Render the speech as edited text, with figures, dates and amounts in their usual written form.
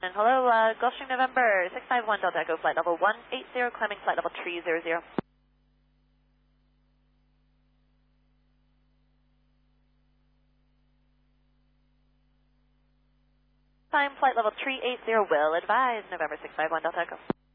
Hello, Gulfstream November 651 Delta Echo, flight level 180, climbing flight level 300. Time flight level 380, will advise, November 651 Delta Echo.